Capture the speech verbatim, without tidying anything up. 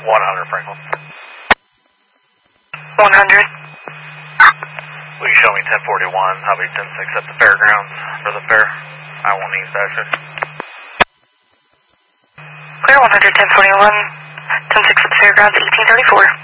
one hundred Franklin. one hundred. Will you show me ten forty-one? I'll be ten six at the fairgrounds for the fair. I won't need that shit. Clear one hundred, ten forty-one. ten six at the fairgrounds, eighteen thirty-four.